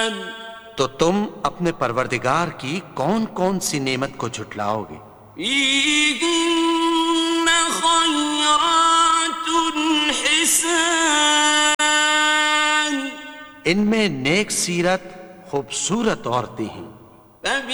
तो तुम अपने परवरदिगार की कौन कौन सी नेमत को झुटलाओगे? इनमें नेक सीरत खूबसूरत औरतें हैं।